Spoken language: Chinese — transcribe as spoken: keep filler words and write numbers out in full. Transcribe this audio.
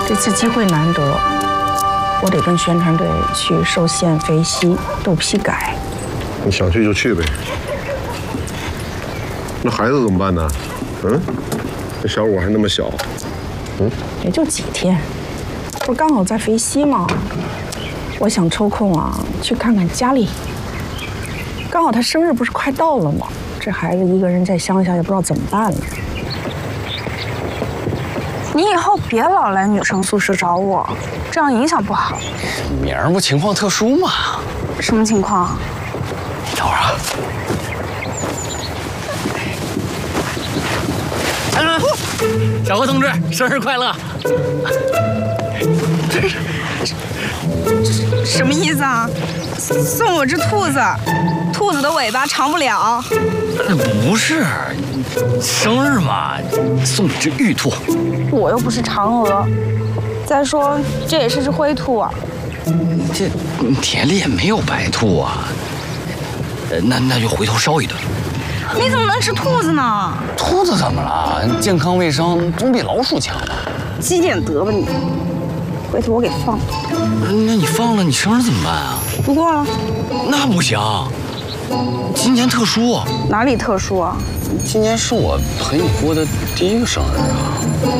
这次机会难得，我得跟宣传队去寿县、肥西斗批改。 你想去就去呗。那孩子怎么办呢？嗯，这小伙还那么小。嗯， 也就几天，不是刚好在肥西吗？我想抽空啊去看看佳丽。刚好他生日不是快到了吗？这孩子一个人在乡下也不知道怎么办了。 你以后别老来女生宿舍找我，这样影响不好。 明儿不情况特殊吗？ 什么情况？ 你等会儿啊。啊，小何同志，生日快乐！ 这是什么意思啊？送我只兔子，兔子的尾巴长不了。 不是，生日嘛，送你只玉兔。 我又不是嫦娥，再说这也是只灰兔啊。 这田里也没有白兔啊。呃，那那就回头烧一顿。 你怎么能吃兔子呢？ 兔子怎么了？健康卫生总比老鼠强吧？ 积点德吧你！回头我给放了。 那你放了，你生日怎么办啊？ 不过了。 那不行，今年特殊。 哪里特殊啊？ 今年是我陪你过的第一个生日啊。